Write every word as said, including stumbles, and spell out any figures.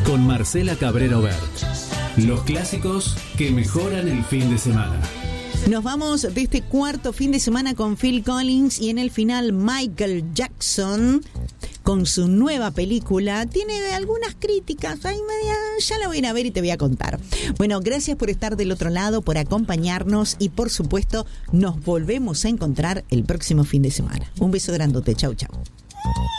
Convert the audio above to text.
con Marcela Cabrero Bert. Los clásicos que mejoran el fin de semana. Nos vamos de este cuarto fin de semana con Phil Collins y en el final Michael Jackson con su nueva película. Tiene algunas críticas, ay, media, ya la voy a ir a ver y te voy a contar. Bueno, gracias por estar del otro lado, por acompañarnos y por supuesto nos volvemos a encontrar el próximo fin de semana. Un beso grandote, chau chau.